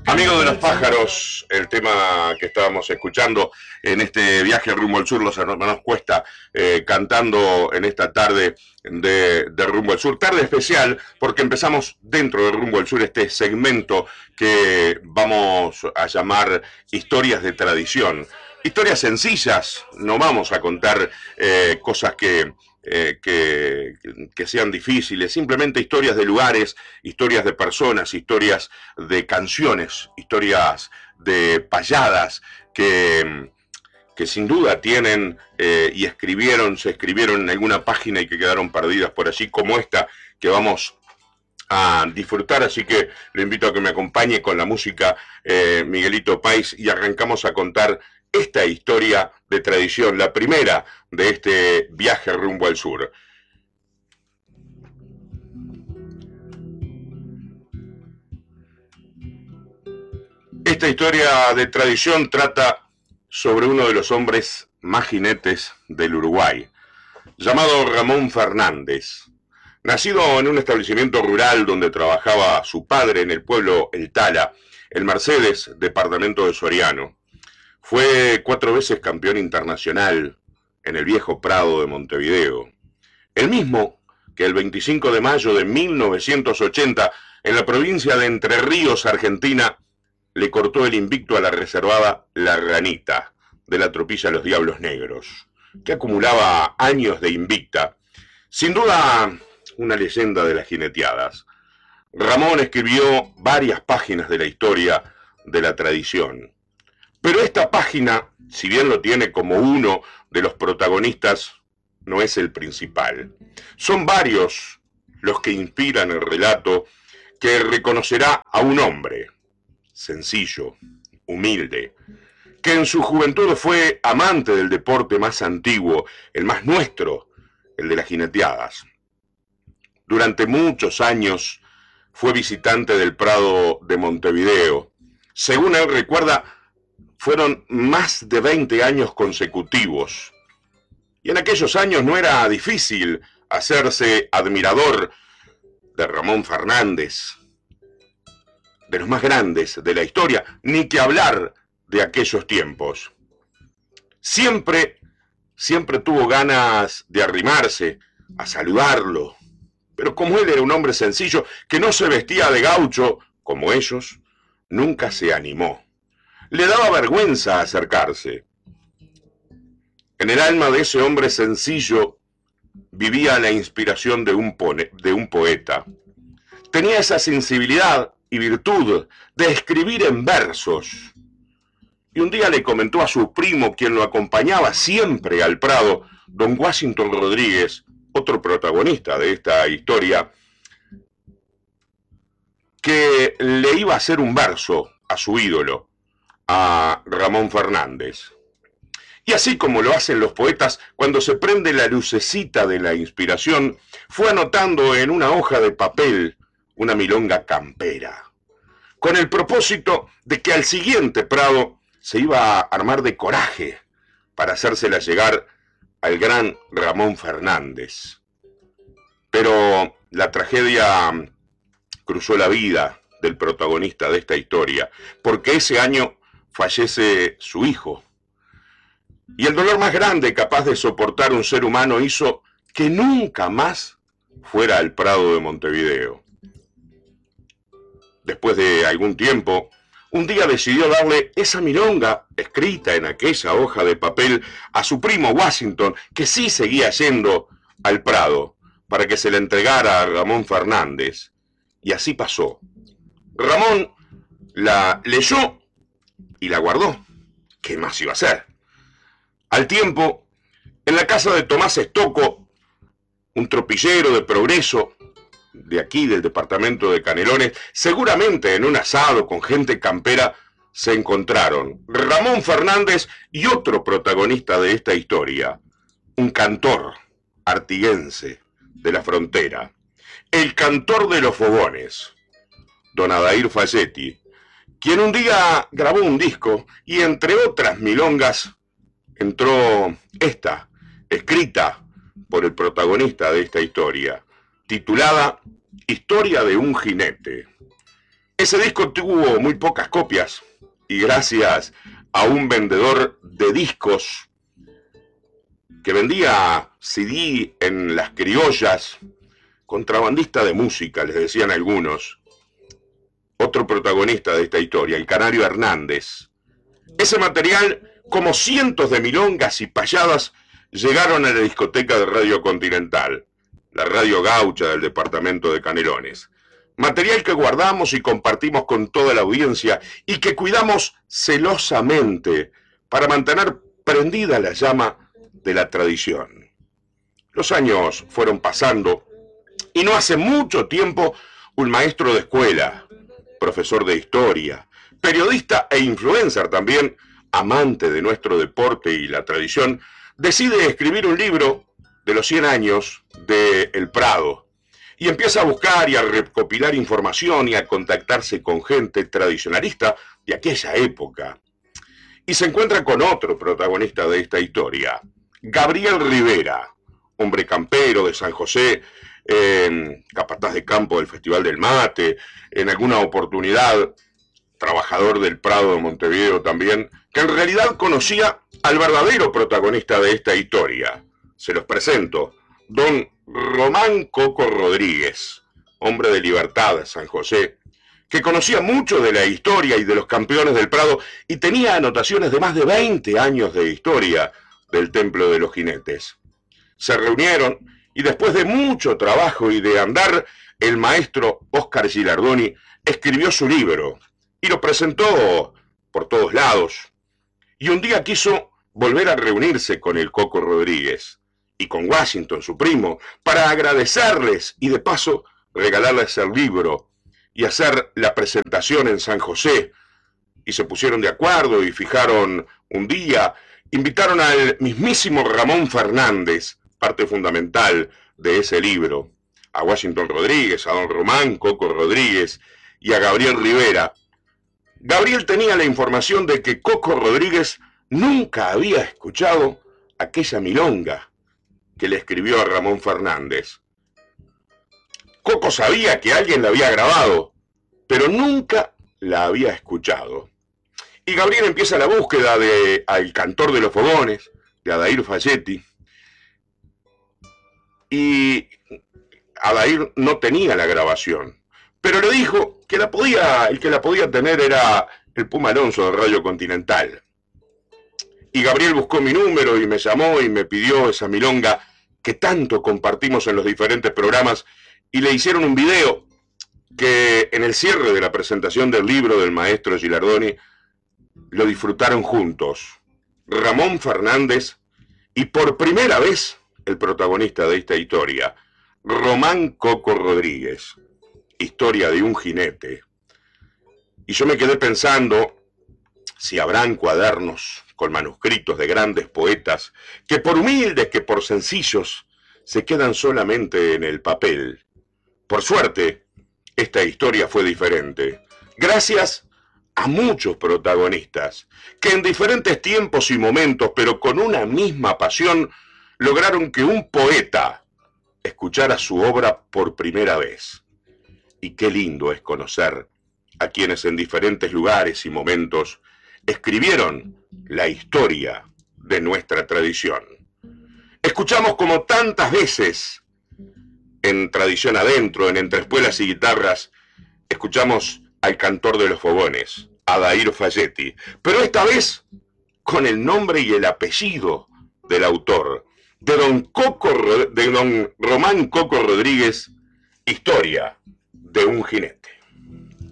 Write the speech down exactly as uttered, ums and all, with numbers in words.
Amigo de los pájaros, el tema que estábamos escuchando en este viaje rumbo al sur, los hermanos Cuesta, eh, cantando en esta tarde de, de Rumbo al Sur. Tarde especial porque empezamos dentro de Rumbo al Sur este segmento que vamos a llamar Historias de Tradición. Historias sencillas, no vamos a contar eh, cosas que... Eh, que, que sean difíciles, simplemente historias de lugares, historias de personas, historias de canciones, historias de payadas que, que sin duda tienen eh, y escribieron, se escribieron en alguna página y que quedaron perdidas por allí, como esta que vamos a disfrutar. Así que lo invito a que me acompañe con la música eh, Miguelito Páez y arrancamos a contar esta historia de tradición, la primera de este viaje rumbo al sur. Esta historia de tradición trata sobre uno de los hombres más jinetes del Uruguay, llamado Ramón Fernández. Nacido en un establecimiento rural donde trabajaba su padre en el pueblo El Tala, el Mercedes, departamento de Soriano. Fue cuatro veces campeón internacional en el viejo Prado de Montevideo. El mismo que el veinticinco de mayo de mil novecientos ochenta, en la provincia de Entre Ríos, Argentina, le cortó el invicto a la reservada La Ranita, de la tropilla Los Diablos Negros, que acumulaba años de invicta. Sin duda, una leyenda de las jineteadas. Ramón escribió varias páginas de la historia de la tradición. Pero esta página, si bien lo tiene como uno de los protagonistas, no es el principal. Son varios los que inspiran el relato que reconocerá a un hombre sencillo, humilde, que en su juventud fue amante del deporte más antiguo, el más nuestro, el de las jineteadas. Durante muchos años fue visitante del Prado de Montevideo. Según él recuerda, fueron más de veinte años consecutivos. Y en aquellos años no era difícil hacerse admirador de Ramón Fernández, de los más grandes de la historia, ni que hablar de aquellos tiempos. Siempre, siempre tuvo ganas de arrimarse, a saludarlo. Pero como él era un hombre sencillo, que no se vestía de gaucho, como ellos, nunca se animó. Le daba vergüenza acercarse. En el alma de ese hombre sencillo vivía la inspiración de un, de un poeta. Tenía esa sensibilidad y virtud de escribir en versos. Y un día le comentó a su primo, quien lo acompañaba siempre al Prado, don Washington Rodríguez, otro protagonista de esta historia, que le iba a hacer un verso a su ídolo, a Ramón Fernández. Y así como lo hacen los poetas, cuando se prende la lucecita de la inspiración, fue anotando en una hoja de papel una milonga campera, con el propósito de que al siguiente Prado se iba a armar de coraje para hacérsela llegar al gran Ramón Fernández. Pero la tragedia cruzó la vida del protagonista de esta historia, porque ese año fallece su hijo. Y el dolor más grande capaz de soportar un ser humano hizo que nunca más fuera al Prado de Montevideo. Después de algún tiempo, un día decidió darle esa milonga escrita en aquella hoja de papel a su primo Washington, que sí seguía yendo al Prado, para que se la entregara a Ramón Fernández. Y así pasó. Ramón la leyó y la guardó. ¿Qué más iba a hacer? Al tiempo, en la casa de Tomás Estocco, un tropillero de Progreso, de aquí del departamento de Canelones, seguramente en un asado con gente campera, se encontraron Ramón Fernández y otro protagonista de esta historia, un cantor artiguense de la frontera, el cantor de los fogones, don Adair Falletti, quien un día grabó un disco y entre otras milongas entró esta, escrita por el protagonista de esta historia, titulada Historia de un jinete. Ese disco tuvo muy pocas copias y gracias a un vendedor de discos que vendía C D en las criollas, contrabandista de música, les decían algunos, otro protagonista de esta historia, el Canario Hernández. Ese material, como cientos de milongas y payadas, llegaron a la discoteca de Radio Continental, la radio gaucha del departamento de Canelones. Material que guardamos y compartimos con toda la audiencia y que cuidamos celosamente para mantener prendida la llama de la tradición. Los años fueron pasando y no hace mucho tiempo un maestro de escuela, profesor de historia, periodista e influencer también, amante de nuestro deporte y la tradición, decide escribir un libro de los cien años de El Prado y empieza a buscar y a recopilar información y a contactarse con gente tradicionalista de aquella época. Y se encuentra con otro protagonista de esta historia, Gabriel Rivera, hombre campero de San José, eh, capataz de campo del Festival del Mate, en alguna oportunidad trabajador del Prado de Montevideo también, que en realidad conocía al verdadero protagonista de esta historia. Se los presento, don Román Coco Rodríguez, hombre de Libertad de San José, que conocía mucho de la historia y de los campeones del Prado y tenía anotaciones de más de veinte años de historia del Templo de los Jinetes. Se reunieron y después de mucho trabajo y de andar, el maestro Óscar Gilardoni escribió su libro y lo presentó por todos lados. Y un día quiso volver a reunirse con el Coco Rodríguez y con Washington, su primo, para agradecerles y de paso regalarles el libro y hacer la presentación en San José. Y se pusieron de acuerdo y fijaron un día, invitaron al mismísimo Ramón Fernández, parte fundamental de ese libro, a Washington Rodríguez, a don Román Coco Rodríguez y a Gabriel Rivera. Gabriel tenía la información de que Coco Rodríguez nunca había escuchado aquella milonga que le escribió a Ramón Fernández. Coco sabía que alguien la había grabado, pero nunca la había escuchado. Y Gabriel empieza la búsqueda de El Cantor de los Fogones, de Adair Falletti, y Adair no tenía la grabación, pero le dijo que la podía, el que la podía tener era el Puma Alonso de Radio Continental. Y Gabriel buscó mi número y me llamó y me pidió esa milonga que tanto compartimos en los diferentes programas y le hicieron un video que en el cierre de la presentación del libro del maestro Gilardoni lo disfrutaron juntos, Ramón Fernández y por primera vez el protagonista de esta historia, Román Coco Rodríguez, historia de un jinete. Y yo me quedé pensando si habrán cuadernos con manuscritos de grandes poetas que por humildes que por sencillos se quedan solamente en el papel. Por suerte, esta historia fue diferente, gracias a muchos protagonistas que en diferentes tiempos y momentos, pero con una misma pasión, lograron que un poeta escuchara su obra por primera vez. Y qué lindo es conocer a quienes en diferentes lugares y momentos escribieron la historia de nuestra tradición. Escuchamos como tantas veces en Tradición Adentro, en Entre Espuelas y Guitarras, escuchamos al Cantor de los Fogones, Adair Falletti, pero esta vez con el nombre y el apellido del autor, de don, Coco, de don Román Coco Rodríguez, historia de un jinete.